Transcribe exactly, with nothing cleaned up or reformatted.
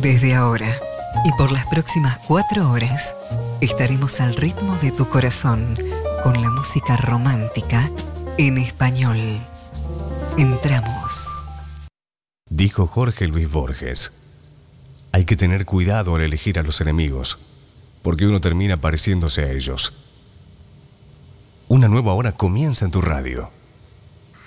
Desde ahora y por las próximas cuatro horas estaremos al ritmo de tu corazón con la música romántica en español. Entramos. Dijo Jorge Luis Borges: hay que tener cuidado al elegir a los enemigos, porque uno termina pareciéndose a ellos. Una nueva hora comienza en tu radio.